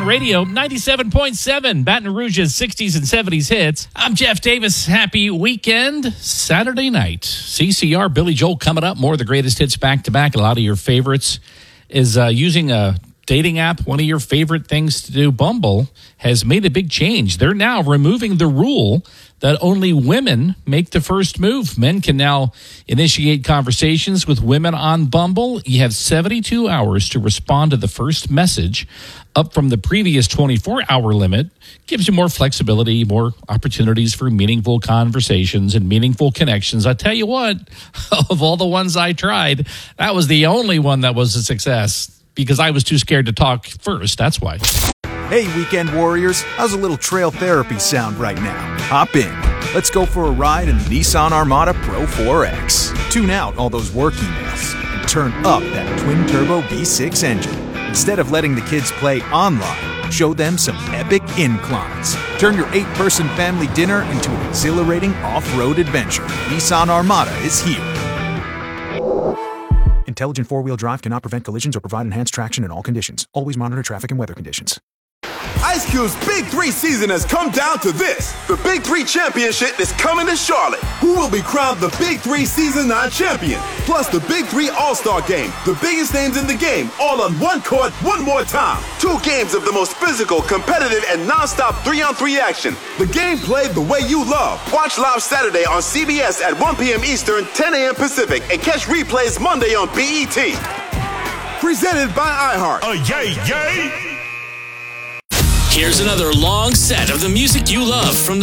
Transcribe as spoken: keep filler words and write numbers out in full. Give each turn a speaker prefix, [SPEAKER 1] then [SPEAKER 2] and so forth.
[SPEAKER 1] Talent Radio, ninety-seven point seven, Baton Rouge's sixties and seventies hits. I'm Jeff Davis. Happy weekend. Saturday night. C C R, Billy Joel coming up. More of the greatest hits back-to-back. A lot of your favorites. Is uh, using a dating app one of your favorite things to do? Bumble has made a big change. They're now removing the rule that only women make the first move. Men can now initiate conversations with women on Bumble. You have seventy-two hours to respond to the first message, up from the previous twenty-four hour limit. Gives you more flexibility, more opportunities for meaningful conversations and meaningful connections. I tell you what, of all the ones I tried, that was the only one that was a success because I was too scared to talk first. That's why.
[SPEAKER 2] Hey, weekend warriors, how's a little trail therapy sound right now? Hop in. Let's go for a ride in the Nissan Armada Pro four X. Tune out all those work emails and turn up that twin-turbo V six engine. Instead of letting the kids play online, show them some epic inclines. Turn your eight-person family dinner into an exhilarating off-road adventure. Nissan Armada is here. Intelligent four-wheel drive cannot prevent collisions or provide enhanced traction in all conditions. Always monitor traffic and weather conditions.
[SPEAKER 3] Ice Cube's Big Three season has come down to this. The Big Three Championship is coming to Charlotte. Who will be crowned the Big Three Season nine champion? Plus the Big Three All-Star Game. The biggest names in the game, all on one court, one more time. Two games of the most physical, competitive, and non-stop three-on-three action. The game played the way you love. Watch live Saturday on C B S at one p.m. Eastern, ten a.m. Pacific, and catch replays Monday on B E T. Presented by iHeart.
[SPEAKER 4] Oh, yay, yay!
[SPEAKER 5] Here's another long set of the music you love from the